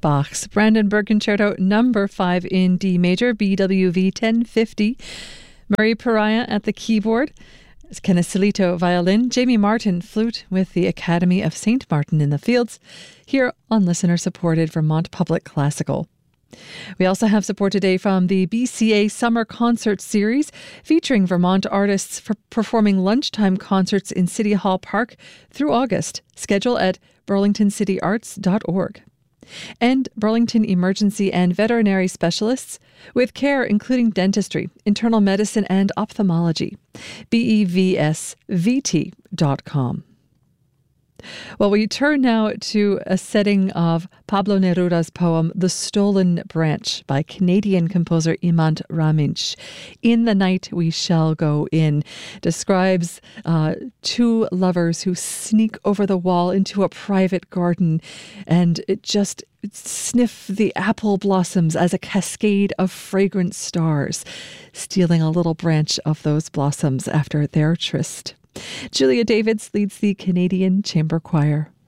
Bach's Brandenburg Concerto number 5 in D major, BWV 1050. Marie Pariah at the keyboard. Kenneth Silito, violin. Jamie Martin, flute with the Academy of St. Martin in the Fields, here on listener-supported Vermont Public Classical. We also have support today from the BCA Summer Concert Series, featuring Vermont artists for performing lunchtime concerts in City Hall Park through August. Schedule at burlingtoncityarts.org. And Burlington Emergency and Veterinary Specialists with care including dentistry, internal medicine and ophthalmology. BEVSVT.com. Well, we turn now to a setting of Pablo Neruda's poem, The Stolen Branch, by Canadian composer Imant Raminch. In the Night We Shall Go In describes two lovers who sneak over the wall into a private garden and just sniff the apple blossoms as a cascade of fragrant stars, stealing a little branch of those blossoms after their tryst. Julia Davids leads the Canadian Chamber Choir.